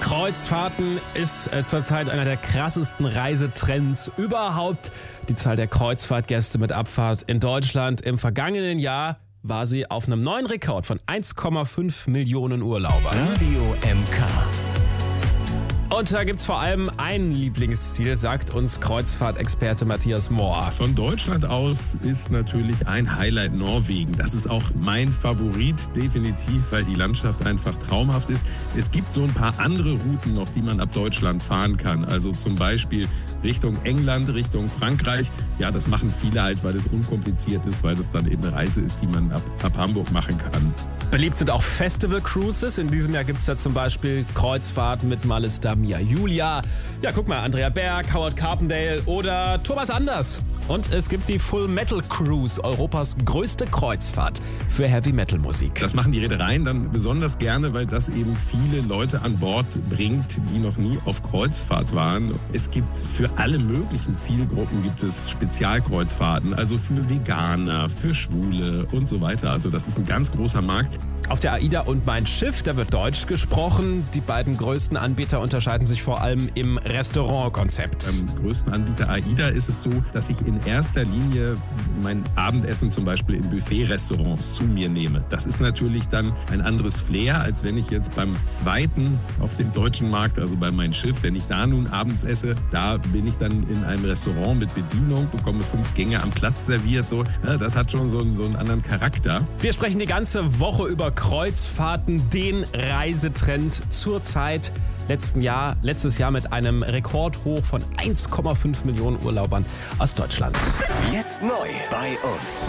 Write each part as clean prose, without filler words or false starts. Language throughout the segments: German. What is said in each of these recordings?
Kreuzfahrten ist zurzeit einer der krassesten Reisetrends überhaupt. Die Zahl der Kreuzfahrtgäste mit Abfahrt in Deutschland im vergangenen Jahr war sie auf einem neuen Rekord von 1,5 Millionen Urlaubern. Radio MK. Und da gibt's vor allem ein Lieblingsziel, sagt uns Kreuzfahrtexperte Matthias Mohr. Von Deutschland aus ist natürlich ein Highlight Norwegen. Das ist auch mein Favorit, definitiv, weil die Landschaft einfach traumhaft ist. Es gibt so ein paar andere Routen noch, die man ab Deutschland fahren kann. Also zum Beispiel Richtung England, Richtung Frankreich. Ja, das machen viele halt, weil es unkompliziert ist, weil das dann eben eine Reise ist, die man ab Hamburg machen kann. Beliebt sind auch Festival-Cruises. In diesem Jahr gibt es da zum Beispiel Kreuzfahrten mit Malista Mia Julia. Ja, guck mal, Andrea Berg, Howard Carpendale oder Thomas Anders. Und es gibt die Full Metal Cruise, Europas größte Kreuzfahrt für Heavy-Metal-Musik. Das machen die Reedereien dann besonders gerne, weil das eben viele Leute an Bord bringt, die noch nie auf Kreuzfahrt waren. Es gibt für alle möglichen Zielgruppen gibt es Spezialkreuzfahrten, also für Veganer, für Schwule und so weiter. Also das ist ein ganz großer Markt. Auf der AIDA und Mein Schiff, da wird Deutsch gesprochen. Die beiden größten Anbieter unterscheiden sich vor allem im Restaurantkonzept. Beim größten Anbieter AIDA ist es so, dass ich in erster Linie mein Abendessen zum Beispiel in Buffet-Restaurants zu mir nehme. Das ist natürlich dann ein anderes Flair, als wenn ich jetzt beim zweiten auf dem deutschen Markt, also bei Mein Schiff, wenn ich da nun abends esse, da bin ich dann in einem Restaurant mit Bedienung, bekomme 5 Gänge am Platz serviert. So. Ja, das hat schon so einen anderen Charakter. Wir sprechen die ganze Woche über Kreuzfahrten, den Reisetrend zurzeit. Letztes Jahr mit einem Rekordhoch von 1,5 Millionen Urlaubern aus Deutschland. Jetzt neu bei uns.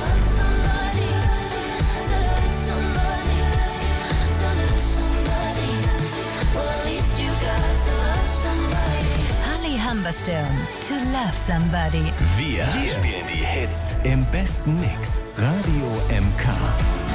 Holly Humberstone, To Love Somebody. Wir spielen die Hits im besten Mix. Radio MK.